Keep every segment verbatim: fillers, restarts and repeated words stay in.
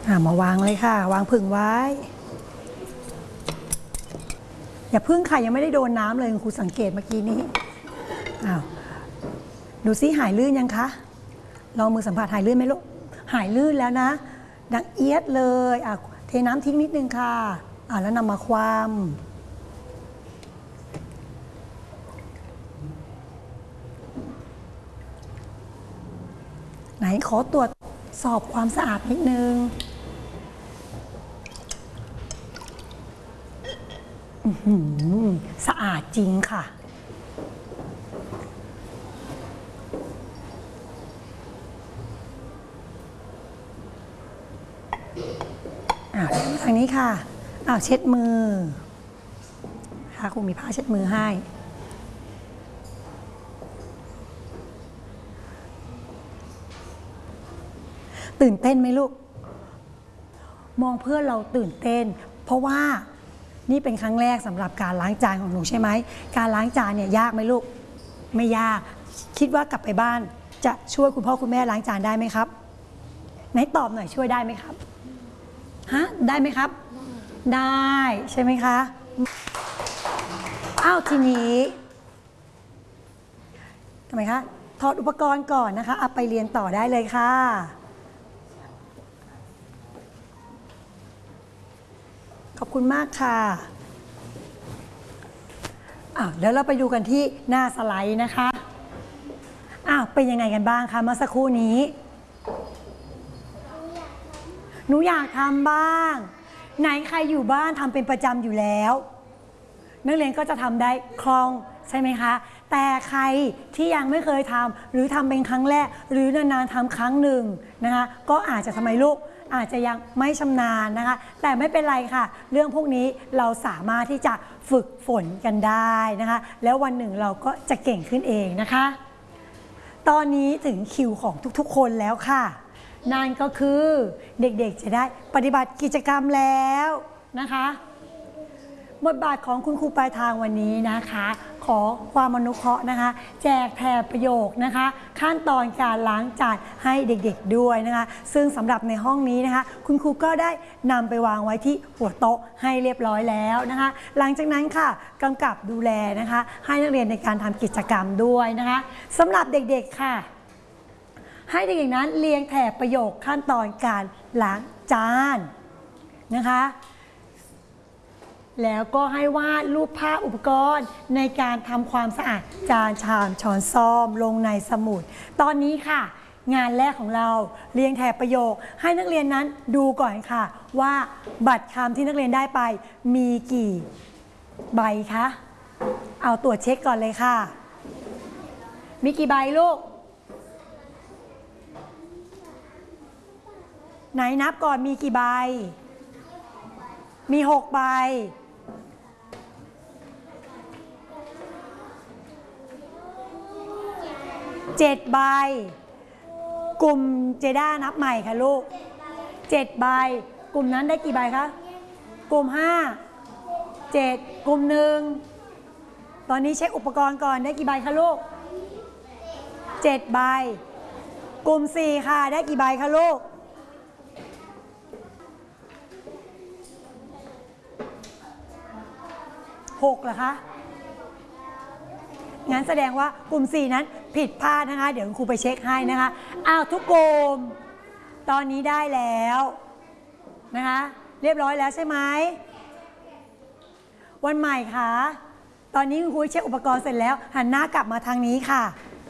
มาวางเลยค่ะวางผึ่งไว้อย่าพึ่งค่ะยังไม่ได้โดนน้ำเลยครูสังเกตเมื่อกี้นี้อ้าวดูซิหายลื่นยังคะลองมือสัมผัสหายลื่นไหมลูกหายลื่นแล้วนะดังเอียดเลยอ่ะเทน้ำทิ้งนิดนึงค่ะอ่ะแล้วนำมาคว่ำไหนขอตรวจสอบความสะอาดนิดนึงสะอาดจริงค่ะทางนี้ค่ะอ้าวเช็ดมือค่ะครูมีผ้าเช็ดมือให้ตื่นเต้นไหมลูกมองเพื่อนเราตื่นเต้นเพราะว่านี่เป็นครั้งแรกสำหรับการล้างจานของหนูใช่ไหมการล้างจานเนี่ยยากไหมลูกไม่ยากคิดว่ากลับไปบ้านจะช่วยคุณพ่อคุณแม่ล้างจานได้ไหมครับไหนตอบหน่อยช่วยได้ไหมครับฮะได้ไหมครับได้ใช่ไหมคะอ้าวทีนี้ทำไมคะถอดอุปกรณ์ก่อนนะคะเอาไปเรียนต่อได้เลยค่ะขอบคุณมากค่ะอ้าวเดี๋ยวเราไปดูกันที่หน้าสไลด์นะคะอ้าวเป็นยังไงกันบ้างคะเมื่อสักครู่นี้หนูอยากทำบ้างไหนใครอยู่บ้านทำเป็นประจำอยู่แล้วนักเรียนก็จะทำได้คล่องใช่ไหมคะแต่ใครที่ยังไม่เคยทำหรือทำเป็นครั้งแรกหรือนานๆทำครั้งหนึ่งนะคะก็อาจจะทำไมลูกอาจจะยังไม่ชำนาญนะคะแต่ไม่เป็นไรค่ะเรื่องพวกนี้เราสามารถที่จะฝึกฝนกันได้นะคะแล้ววันหนึ่งเราก็จะเก่งขึ้นเองนะคะตอนนี้ถึงคิวของทุกๆคนแล้วค่ะนั่นก็คือเด็กๆจะได้ปฏิบัติกิจกรรมแล้วนะคะบทบาทของคุณครูปลายทางวันนี้นะคะขอความอนุเคราะห์นะคะแจกแถบประโยคนะคะขั้นตอนการล้างจานให้เด็กๆด้วยนะคะซึ่งสำหรับในห้องนี้นะคะคุณครูก็ได้นำไปวางไว้ที่หัวโต๊ะให้เรียบร้อยแล้วนะคะหลังจากนั้นค่ะกำกับดูแลนะคะให้นักเรียนในการทำกิจกรรมด้วยนะคะสำหรับเด็กๆค่ะให้เด็กๆนั้นเรียงแถบประโยคขั้นตอนการล้างจานนะคะแล้วก็ให้วาดรูปภาพอุปกรณ์ในการทำความสะอาดจานชามช้อนส้อมลงในสมุดตอนนี้ค่ะงานแรกของเราเรียงแถบประโยคให้นักเรียนนั้นดูก่อนค่ะว่าบัตรคำที่นักเรียนได้ไปมีกี่ใบคะเอาตรวจเช็คก่อนเลยค่ะมีกี่ใบลูกไหนนับก่อนมีกี่ใบมีหกใบเจ็ดใบกลุ่มเจด้านับใหม่ค่ะลูกเจ็ดใบกลุ่มนั้นได้กี่ใบคะกลุ่มห้าเจ็ดกลุ่มหนึ่งตอนนี้เช็คอุปกรณ์ก่อนได้กี่ใบคะลูกเจ็ดใบกลุ่มสี่ค่ะได้กี่ใบคะลูกหกเหรอคะงั้นแสดงว่ากลุ่มสี่นั้นผิดพลาดนะคะเดี๋ยวครูไปเช็คให้นะคะอ้าวทุกกลุ่มตอนนี้ได้แล้วนะคะเรียบร้อยแล้วใช่ไหมวันใหม่ค่ะตอนนี้คุณครูเช็คอุปกรณ์เสร็จแล้วหันหน้ากลับมาทางนี้ค่ะ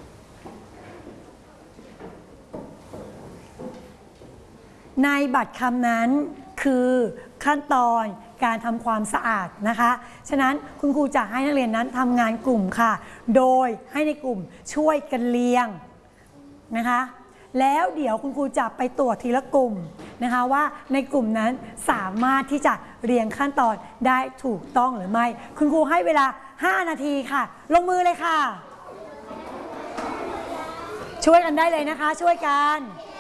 ในบัตรคำนั้นคือขั้นตอนการทำความสะอาดนะคะฉะนั้นคุณครูจะให้นักเรียนนั้นทำงานกลุ่มค่ะโดยให้ในกลุ่มช่วยกันเรียงนะคะแล้วเดี๋ยวคุณครูจะไปตรวจทีละกลุ่มนะคะว่าในกลุ่มนั้นสามารถที่จะเรียงขั้นตอนได้ถูกต้องหรือไม่คุณครูให้เวลาห้านาทีค่ะลงมือเลยค่ะช่วยกันได้เลยนะคะช่วยกัน